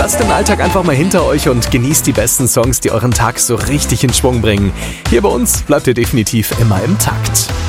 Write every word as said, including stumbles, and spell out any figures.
Lasst den Alltag einfach mal hinter euch und genießt die besten Songs, die euren Tag so richtig in Schwung bringen. Hier bei uns bleibt ihr definitiv immer im Takt.